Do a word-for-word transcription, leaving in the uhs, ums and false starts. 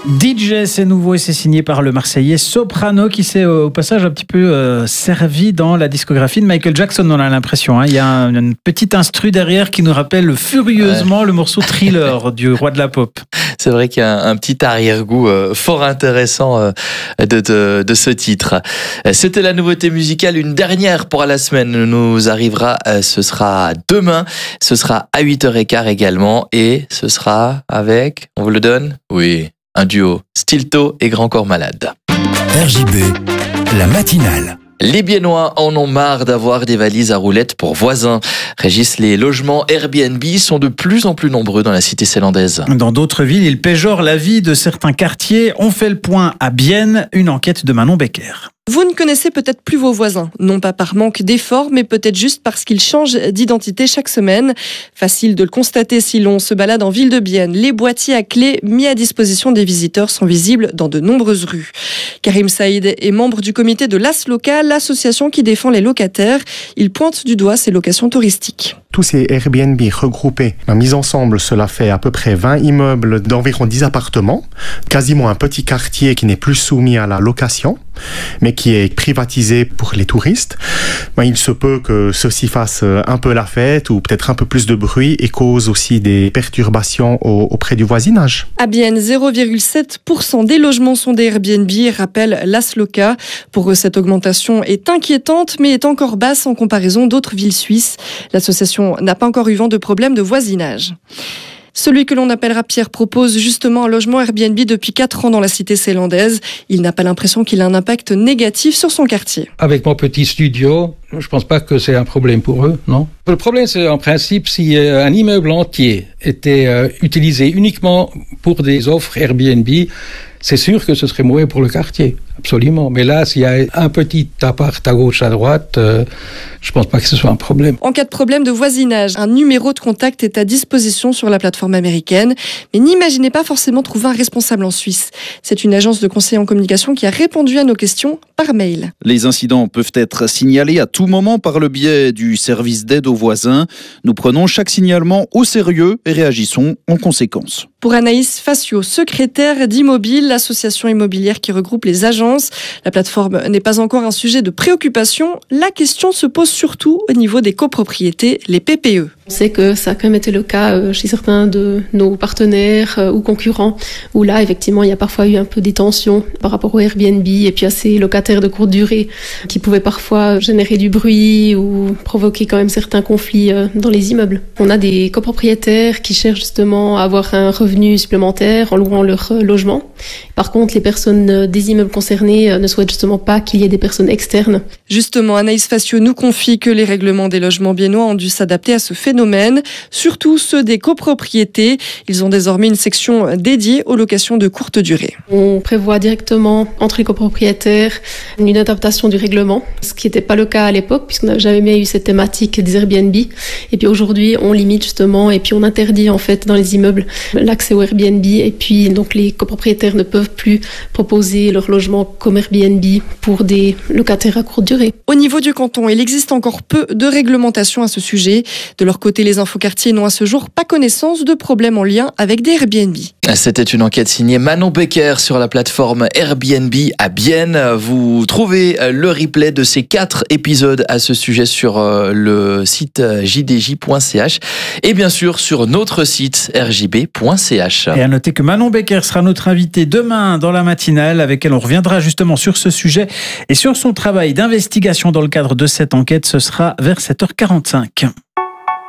D J, c'est nouveau et c'est signé par le Marseillais Soprano qui s'est au passage un petit peu euh, servi dans la discographie de Michael Jackson, on a l'impression. Hein. Il y a un, une petite instru derrière qui nous rappelle furieusement ouais. le morceau Thriller du roi de la pop. C'est vrai qu'il y a un, un petit arrière-goût euh, fort intéressant euh, de, de, de ce titre. C'était la nouveauté musicale, une dernière pour la semaine nous arrivera, euh, ce sera demain, ce sera à huit heures quinze également et ce sera avec, on vous le donne ? Oui. Un duo, Stilto et Grand Corps Malade. R J B, la matinale. Les Biennois en ont marre d'avoir des valises à roulettes pour voisins. Régis, les logements Airbnb sont de plus en plus nombreux dans la cité ceylandaise. Dans d'autres villes, ils péjorent la vie de certains quartiers. On fait le point à Bienne, une enquête de Manon Becker. Vous ne connaissez peut-être plus vos voisins, non pas par manque d'efforts, mais peut-être juste parce qu'ils changent d'identité chaque semaine. Facile de le constater si l'on se balade en ville de Bienne. Les boîtiers à clés mis à disposition des visiteurs sont visibles dans de nombreuses rues. Karim Saïd est membre du comité de l'A S Local, l'association qui défend les locataires. Il pointe du doigt ces locations touristiques. Tous ces Airbnb regroupés, mis ensemble, cela fait à peu près vingt immeubles d'environ dix appartements, quasiment un petit quartier qui n'est plus soumis à la location, mais qui est privatisé pour les touristes. Il se peut que ceci fasse un peu la fête ou peut-être un peu plus de bruit et cause aussi des perturbations auprès du voisinage. À Bienne, zéro virgule sept pour cent des logements sont des Airbnb, rappelle l'A S Loca. Pour eux, cette augmentation est inquiétante, mais est encore basse en comparaison d'autres villes suisses. L'association n'a pas encore eu vent de problèmes de voisinage. Celui que l'on appellera Pierre propose justement un logement Airbnb depuis quatre ans dans la cité ceylandaise. Il n'a pas l'impression qu'il a un impact négatif sur son quartier. Avec mon petit studio, je pense pas que c'est un problème pour eux, non. Le problème, c'est en principe si un immeuble entier était euh, utilisé uniquement pour des offres Airbnb, c'est sûr que ce serait mauvais pour le quartier, absolument. Mais là, s'il y a un petit appart à gauche, à droite, euh, je pense pas que ce soit un problème. En cas de problème de voisinage, un numéro de contact est à disposition sur la plateforme américaine. Mais n'imaginez pas forcément trouver un responsable en Suisse. C'est une agence de conseil en communication qui a répondu à nos questions par mail. Les incidents peuvent être signalés à tout moment par le biais du service d'aide aux voisins. Nous prenons chaque signalement au sérieux et réagissons en conséquence. Pour Anaïs Facio, secrétaire d'Immobile, l'association immobilière qui regroupe les agences, la plateforme n'est pas encore un sujet de préoccupation. La question se pose surtout au niveau des copropriétés, les P P E. On sait que ça a quand même été le cas chez certains de nos partenaires ou concurrents, où là, effectivement, il y a parfois eu un peu des tensions par rapport au Airbnb et puis à ces locataires de courte durée qui pouvaient parfois générer du bruit ou provoquer quand même certains conflits dans les immeubles. On a des copropriétaires qui cherchent justement à avoir un revenu supplémentaire en louant leur logement. Par contre, les personnes des immeubles concernés ne souhaitent justement pas qu'il y ait des personnes externes. Justement, Anaïs Facio nous confie que les règlements des logements biennois ont dû s'adapter à ce phénomène, surtout ceux des copropriétés. Ils ont désormais une section dédiée aux locations de courte durée. On prévoit directement entre les copropriétaires une adaptation du règlement, ce qui n'était pas le cas à l'époque puisqu'on n'a jamais eu cette thématique des Airbnb. Et puis aujourd'hui, on limite justement et puis on interdit en fait dans les immeubles l'accès au Airbnb et puis donc les copropriétaires ne peuvent plus proposer leur logement comme Airbnb pour des locataires à courte durée. Au niveau du canton, il existe encore peu de réglementation à ce sujet. De leur côté, les infoquartiers n'ont à ce jour pas connaissance de problèmes en lien avec des Airbnb. C'était une enquête signée Manon Becker sur la plateforme Airbnb à Bienne. Vous trouvez le replay de ces quatre épisodes à ce sujet sur le site j d j point c h et bien sûr sur notre site r j b point c h. Et à noter que Manon Becker sera notre invitée demain dans la matinale avec elle on reviendra justement sur ce sujet et sur son travail d'investigation dans le cadre de cette enquête. Ce sera vers sept heures quarante-cinq.